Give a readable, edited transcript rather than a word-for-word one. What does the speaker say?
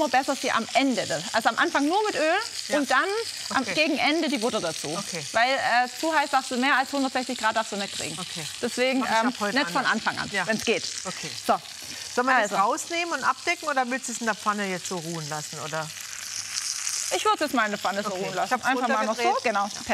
immer besser, sie am Ende, also am Anfang nur mit Öl und dann gegen Ende die Butter dazu. Weil zu heiß darfst du, mehr als 160 Grad darfst du nicht kriegen. Deswegen nicht von Anfang an, wenn es geht. So. Sollen wir das rausnehmen und abdecken oder willst du es in der Pfanne jetzt so ruhen lassen? Oder? Ich würde es jetzt mal in der Pfanne so ruhen lassen. Einfach mal noch so, genau.